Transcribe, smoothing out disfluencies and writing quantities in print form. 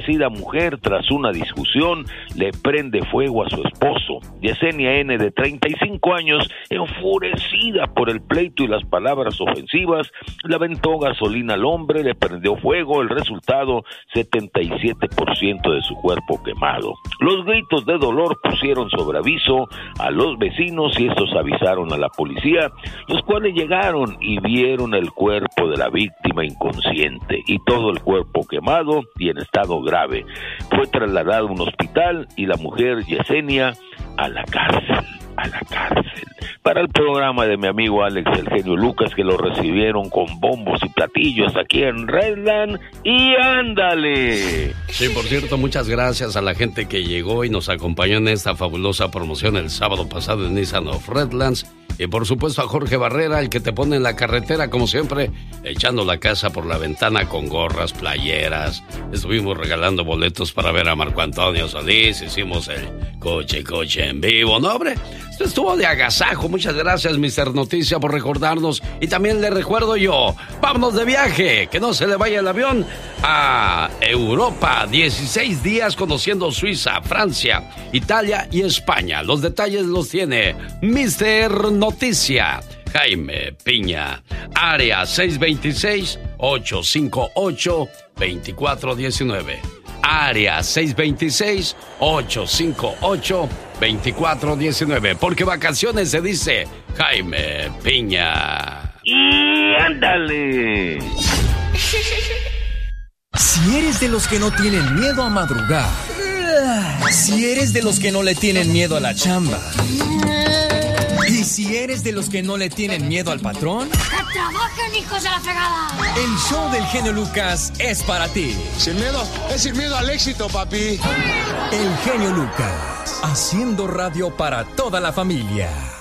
enfurecida mujer, tras una discusión, le prende fuego a su esposo. Yesenia N., de 35 años, enfurecida por el pleito y las palabras ofensivas, le aventó gasolina al hombre, le prendió fuego. El resultado, 77% de su cuerpo quemado. Los gritos de dolor pusieron sobre aviso a los vecinos y estos avisaron a la policía, los cuales llegaron y vieron el cuerpo de la víctima inconsciente y todo el cuerpo quemado y en estado grave. Fue trasladado a un hospital y la mujer Yesenia a la cárcel. Para el programa de mi amigo Alex El Genio Lucas, que lo recibieron con bombos y platillos aquí en Redland, y ándale. Sí, por cierto, muchas gracias a la gente que llegó y nos acompañó en esta fabulosa promoción el sábado pasado en Nissan of Redlands. Y por supuesto a Jorge Barrera, el que te pone en la carretera, como siempre, echando la casa por la ventana con gorras, playeras. Estuvimos regalando boletos para ver a Marco Antonio Solís. Hicimos el coche en vivo, ¿no, hombre? Esto estuvo de agasajo. Muchas gracias, Mr. Noticia, por recordarnos. Y también le recuerdo yo, vámonos de viaje, que no se le vaya el avión a Europa. 16 días conociendo Suiza, Francia, Italia y España. Los detalles los tiene Mr. Noticia, Jaime Piña. Área 626-858-2419. Área 626-858-2419. Porque vacaciones se dice Jaime Piña. Y ándale. Si eres de los que no tienen miedo a madrugar, si eres de los que no le tienen miedo a la chamba, y si eres de los que no le tienen miedo al patrón, ¡que trabajen, hijos de la fregada! El show del genio Lucas es para ti. Sin miedo, es sin miedo al éxito, papi. El genio Lucas, haciendo radio para toda la familia.